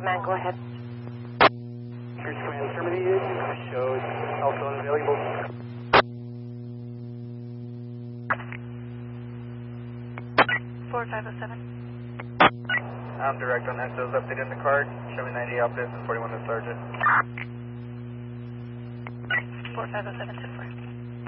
Command, go ahead. Search command terminated. Shows cell phone available. I'm direct on Exos update in the card. Show me 90 operative and 41 to Sergeant. 4507 10-4.